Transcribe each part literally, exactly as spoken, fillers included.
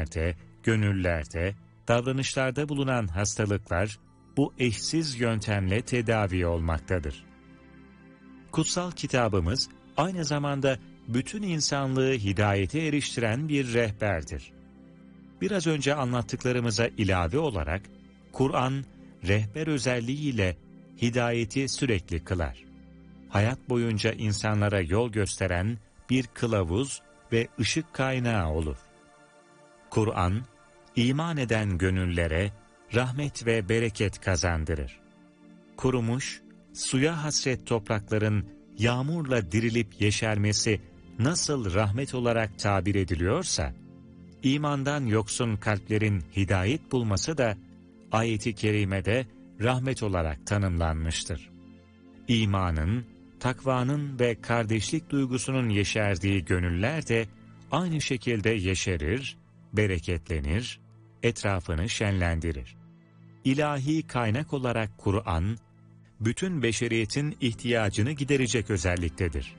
kalplerde, gönüllerde, davranışlarda bulunan hastalıklar bu eşsiz yöntemle tedavi olmaktadır. Kutsal kitabımız aynı zamanda bütün insanlığı hidayete eriştiren bir rehberdir. Biraz önce anlattıklarımıza ilave olarak Kur'an rehber özelliğiyle hidayeti sürekli kılar. Hayat boyunca insanlara yol gösteren bir kılavuz ve ışık kaynağı olur. Kur'an, iman eden gönüllere rahmet ve bereket kazandırır. Kurumuş, suya hasret toprakların yağmurla dirilip yeşermesi nasıl rahmet olarak tabir ediliyorsa, imandan yoksun kalplerin hidayet bulması da ayet-i kerimede rahmet olarak tanımlanmıştır. İmanın, takvanın ve kardeşlik duygusunun yeşerdiği gönüller de aynı şekilde yeşerir, bereketlenir, etrafını şenlendirir. İlahi kaynak olarak Kur'an, bütün beşeriyetin ihtiyacını giderecek özelliktedir.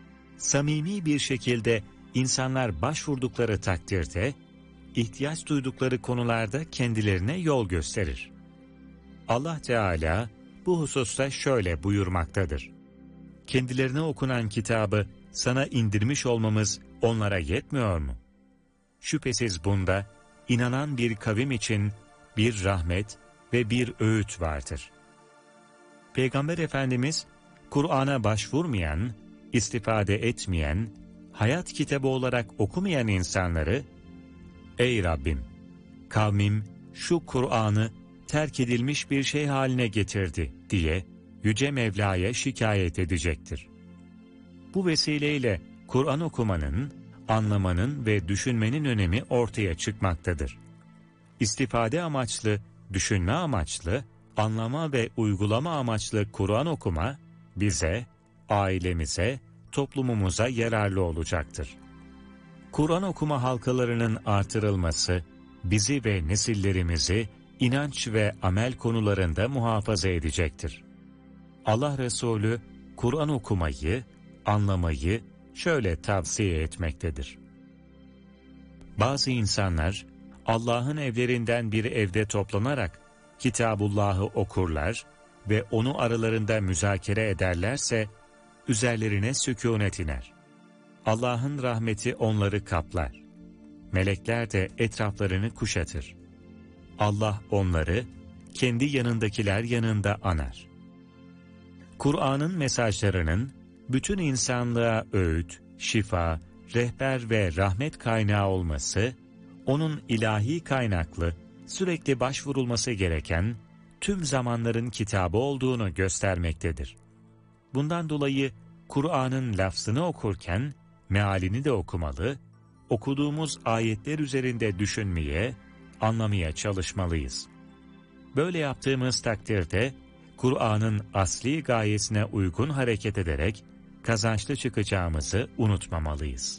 Samimi bir şekilde insanlar başvurdukları takdirde, ihtiyaç duydukları konularda kendilerine yol gösterir. Allah Teala bu hususta şöyle buyurmaktadır: kendilerine okunan kitabı sana indirmiş olmamız onlara yetmiyor mu? Şüphesiz bunda inanan bir kavim için bir rahmet ve bir öğüt vardır. Peygamber Efendimiz, Kur'an'a başvurmayan, istifade etmeyen, hayat kitabı olarak okumayan insanları, "Ey Rabbim, kavmim şu Kur'an'ı terk edilmiş bir şey haline getirdi" diye Yüce Mevla'ya şikayet edecektir. Bu vesileyle Kur'an okumanın, anlamanın ve düşünmenin önemi ortaya çıkmaktadır. İstifade amaçlı, düşünme amaçlı, anlama ve uygulama amaçlı Kur'an okuma, bize, ailemize, toplumumuza yararlı olacaktır. Kur'an okuma halkalarının artırılması, bizi ve nesillerimizi inanç ve amel konularında muhafaza edecektir. Allah Resulü, Kur'an okumayı, anlamayı şöyle tavsiye etmektedir: bazı insanlar, Allah'ın evlerinden bir evde toplanarak Kitabullah'ı okurlar ve onu aralarında müzakere ederlerse, üzerlerine sükûnet iner. Allah'ın rahmeti onları kaplar. Melekler de etraflarını kuşatır. Allah onları kendi yanındakiler yanında anar. Kur'an'ın mesajlarının bütün insanlığa öğüt, şifa, rehber ve rahmet kaynağı olması, onun ilahi kaynaklı, sürekli başvurulması gereken tüm zamanların kitabı olduğunu göstermektedir. Bundan dolayı Kur'an'ın lafzını okurken mealini de okumalı, okuduğumuz ayetler üzerinde düşünmeye, anlamaya çalışmalıyız. Böyle yaptığımız takdirde Kur'an'ın asli gayesine uygun hareket ederek kazançlı çıkacağımızı unutmamalıyız.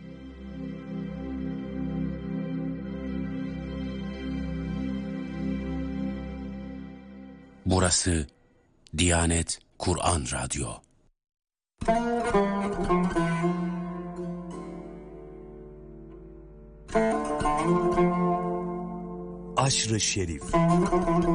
Burası Diyanet Kur'an Radyo. Aşr-ı Şerif